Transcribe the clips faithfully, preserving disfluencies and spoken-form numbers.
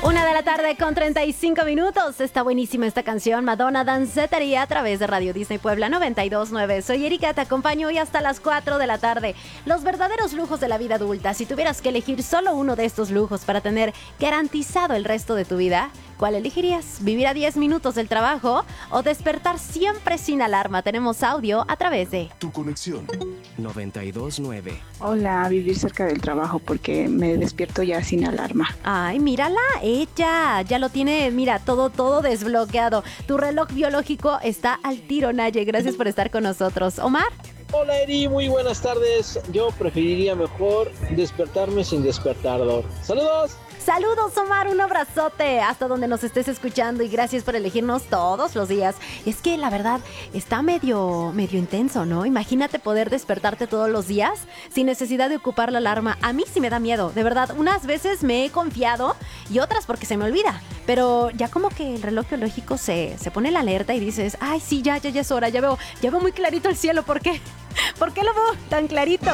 Una de la tarde con treinta y cinco minutos. Está buenísima esta canción, Madonna Dancetería, a través de Radio Disney Puebla noventa y dos punto nueve. Soy Erika, te acompaño hoy hasta las cuatro de la tarde. Los verdaderos lujos de la vida adulta. Si tuvieras que elegir solo uno de estos lujos para tener garantizado el resto de tu vida, ¿cuál elegirías? ¿Vivir a diez minutos del trabajo o despertar siempre sin alarma? Tenemos audio a través de Tu Conexión noventa y dos punto nueve. Hola, vivir cerca del trabajo porque me despierto ya sin alarma. Ay, mírala, ella ya lo tiene, mira, todo, todo desbloqueado. Tu reloj biológico está al tiro, Naye. Gracias por estar con nosotros. Omar. Hola Eri, muy buenas tardes. Yo preferiría mejor despertarme sin despertador. ¡Saludos! Saludos, Omar, un abrazote hasta donde nos estés escuchando y gracias por elegirnos todos los días. Es que la verdad está medio, medio intenso, ¿no? Imagínate poder despertarte todos los días sin necesidad de ocupar la alarma. A mí sí me da miedo, de verdad. Unas veces me he confiado y otras porque se me olvida. Pero ya como que el reloj biológico se, se pone la alerta y dices, ay, sí, ya, ya, ya es hora, ya veo, ya veo muy clarito el cielo. ¿Por qué? ¿Por qué lo veo tan clarito?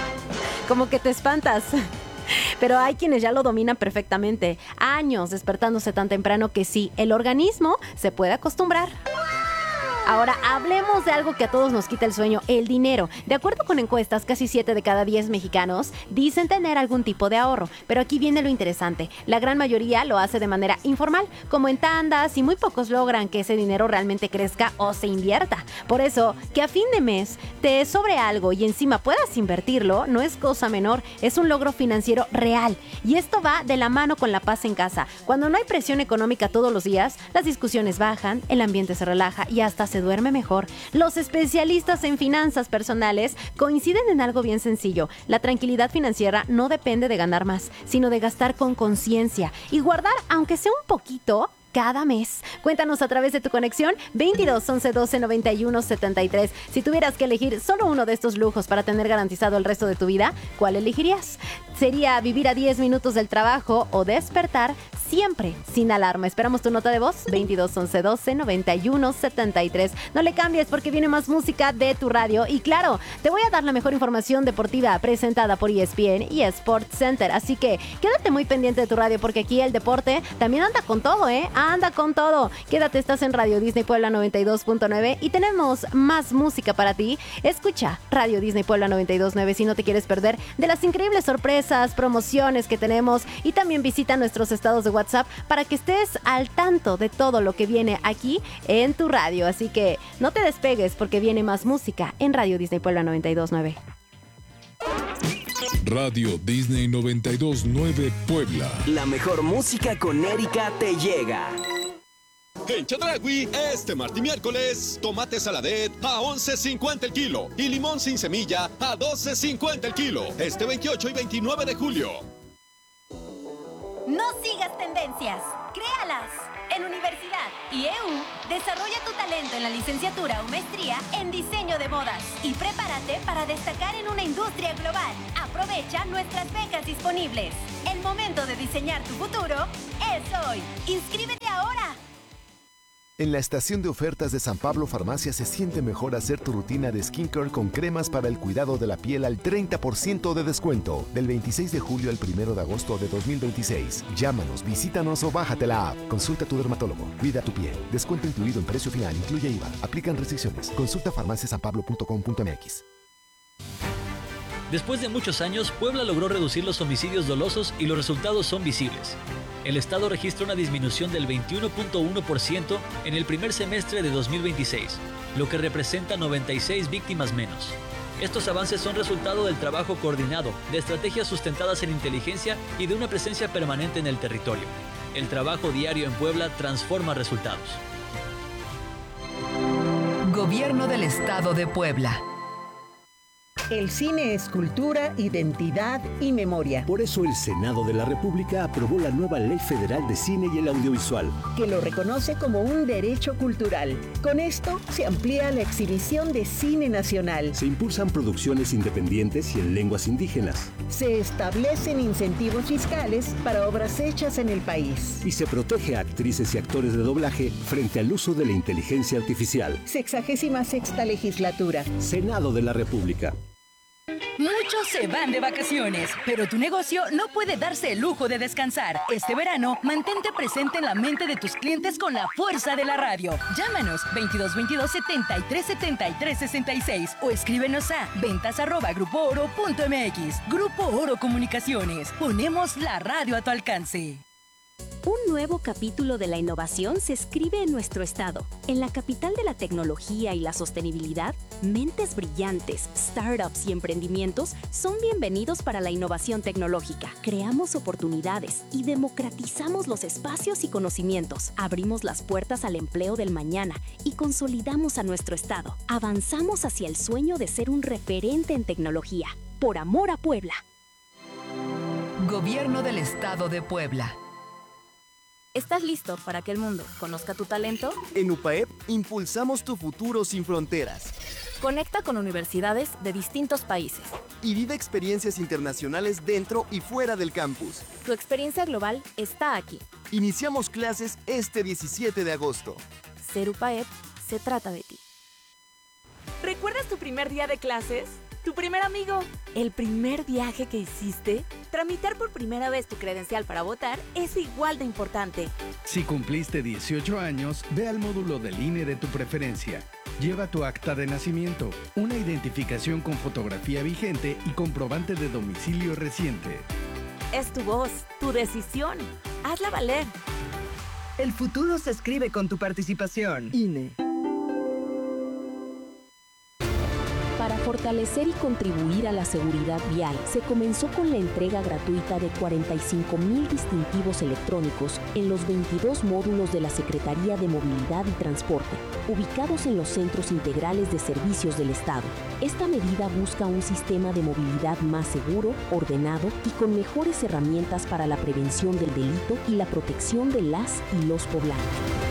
Como que te espantas. Pero hay quienes ya lo dominan perfectamente. Años despertándose tan temprano que sí, el organismo se puede acostumbrar. Ahora, hablemos de algo que a todos nos quita el sueño, el dinero. De acuerdo con encuestas, casi siete de cada diez mexicanos dicen tener algún tipo de ahorro. Pero aquí viene lo interesante. La gran mayoría lo hace de manera informal, como en tandas, y muy pocos logran que ese dinero realmente crezca o se invierta. Por eso, que a fin de mes te sobre algo y encima puedas invertirlo, no es cosa menor, es un logro financiero real. Y esto va de la mano con la paz en casa. Cuando no hay presión económica todos los días, las discusiones bajan, el ambiente se relaja y hasta se duerme mejor. Los especialistas en finanzas personales coinciden en algo bien sencillo. La tranquilidad financiera no depende de ganar más, sino de gastar con conciencia y guardar, aunque sea un poquito, cada mes. Cuéntanos a través de tu conexión veintidós once doce noventa y uno setenta y tres. Si tuvieras que elegir solo uno de estos lujos para tener garantizado el resto de tu vida, ¿cuál elegirías? ¿Sería vivir a diez minutos del trabajo o despertar siempre sin alarma? Esperamos tu nota de voz veintidós once doce noventa y uno setenta y tres. No le cambies porque viene más música de tu radio y claro, te voy a dar la mejor información deportiva presentada por E S P N y Sports Center. Así que quédate muy pendiente de tu radio porque aquí el deporte también anda con todo, ¿eh? Anda con todo. Quédate, estás en Radio Disney Puebla noventa y dos punto nueve y tenemos más música para ti. Escucha Radio Disney Puebla noventa y dos punto nueve si no te quieres perder de las increíbles sorpresas, promociones que tenemos y también visita nuestros estados de WhatsApp para que estés al tanto de todo lo que viene aquí en tu radio. Así que no te despegues porque viene más música en Radio Disney Puebla noventa y dos punto nueve. Radio Disney noventa y dos punto nueve Puebla. La mejor música con Erika te llega. En Chedraui, este martes y miércoles, tomate saladet a once cincuenta el kilo y limón sin semilla a doce cincuenta el kilo. Este veintiocho y veintinueve de julio. No sigas tendencias, créalas. En Universidad y E U, desarrolla tu talento en la licenciatura o maestría en diseño de modas y prepárate para destacar en una industria global. Aprovecha nuestras becas disponibles. El momento de diseñar tu futuro es hoy. ¡Inscríbete ahora! En la estación de ofertas de San Pablo Farmacia se siente mejor hacer tu rutina de skincare con cremas para el cuidado de la piel al treinta por ciento de descuento. Del veintiséis de julio al primero de agosto de dos mil veintiséis. Llámanos, visítanos o bájate la app. Consulta a tu dermatólogo. Cuida tu piel. Descuento incluido en precio final. Incluye I V A. Aplican restricciones. Consulta farmacia san pablo punto com punto m x. Después de muchos años, Puebla logró reducir los homicidios dolosos y los resultados son visibles. El Estado registra una disminución del veintiuno punto uno por ciento en el primer semestre de dos mil veintiséis, lo que representa noventa y seis víctimas menos. Estos avances son resultado del trabajo coordinado, de estrategias sustentadas en inteligencia y de una presencia permanente en el territorio. El trabajo diario en Puebla transforma resultados. Gobierno del Estado de Puebla. El cine es cultura, identidad y memoria. Por eso el Senado de la República aprobó la nueva Ley Federal de Cine y el Audiovisual, que lo reconoce como un derecho cultural. Con esto se amplía la exhibición de cine nacional. Se impulsan producciones independientes y en lenguas indígenas. Se establecen incentivos fiscales para obras hechas en el país. Y se protege a actrices y actores de doblaje frente al uso de la inteligencia artificial. Sexagésima sexta legislatura. Senado de la República. Muchos se van de vacaciones, pero tu negocio no puede darse el lujo de descansar. Este verano, mantente presente en la mente de tus clientes con la fuerza de la radio. Llámanos veintidós veintidós setenta y tres setenta y tres sesenta y seis o escríbenos a ventas arroba grupo oro punto mx. Grupo Oro Comunicaciones. Ponemos la radio a tu alcance. Un nuevo capítulo de la innovación se escribe en nuestro estado. En la capital de la tecnología y la sostenibilidad, mentes brillantes, startups y emprendimientos son bienvenidos para la innovación tecnológica. Creamos oportunidades y democratizamos los espacios y conocimientos. Abrimos las puertas al empleo del mañana y consolidamos a nuestro estado. Avanzamos hacia el sueño de ser un referente en tecnología. Por amor a Puebla. Gobierno del Estado de Puebla. ¿Estás listo para que el mundo conozca tu talento? En UPAEP impulsamos tu futuro sin fronteras. Conecta con universidades de distintos países. Y vive experiencias internacionales dentro y fuera del campus. Tu experiencia global está aquí. Iniciamos clases este diecisiete de agosto. Ser UPAEP se trata de ti. ¿Recuerdas tu primer día de clases? ¿Tu primer amigo? ¿El primer viaje que hiciste? Tramitar por primera vez tu credencial para votar es igual de importante. Si cumpliste dieciocho años, ve al módulo del I N E de tu preferencia. Lleva tu acta de nacimiento, una identificación con fotografía vigente y comprobante de domicilio reciente. Es tu voz, tu decisión. Hazla valer. El futuro se escribe con tu participación. I N E. Para fortalecer y contribuir a la seguridad vial, se comenzó con la entrega gratuita de cuarenta y cinco mil distintivos electrónicos en los veintidós módulos de la Secretaría de Movilidad y Transporte, ubicados en los centros integrales de servicios del Estado. Esta medida busca un sistema de movilidad más seguro, ordenado y con mejores herramientas para la prevención del delito y la protección de las y los poblanos.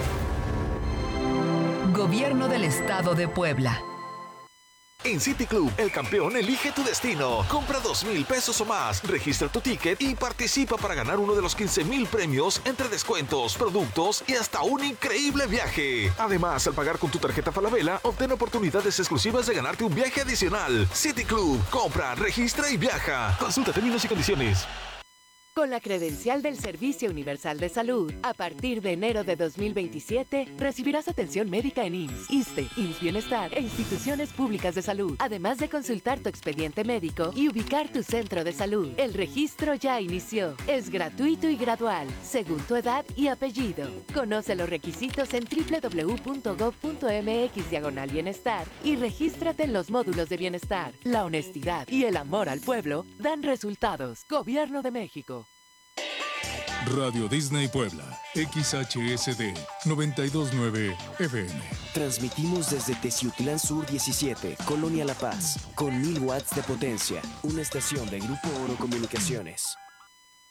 Gobierno del Estado de Puebla. En City Club, el campeón elige tu destino. Compra dos mil pesos o más, registra tu ticket y participa para ganar uno de los quince mil premios entre descuentos, productos y hasta un increíble viaje. Además, al pagar con tu tarjeta Falabella, obtén oportunidades exclusivas de ganarte un viaje adicional. City Club, compra, registra y viaja. Consulta términos y condiciones. Con la credencial del Servicio Universal de Salud, a partir de enero de dos mil veintisiete, recibirás atención médica en I M S S, ISSSTE, I M S S Bienestar e instituciones públicas de salud, además de consultar tu expediente médico y ubicar tu centro de salud. El registro ya inició. Es gratuito y gradual, según tu edad y apellido. Conoce los requisitos en doble u doble u doble u punto gob punto mx diagonal bienestar y regístrate en los módulos de bienestar. La honestidad y el amor al pueblo dan resultados. Gobierno de México. Radio Disney Puebla, X H S D noventa y dos punto nueve F M. Transmitimos desde Teciutlán Sur diecisiete, Colonia La Paz, con mil watts de potencia. Una estación de Grupo Oro Comunicaciones.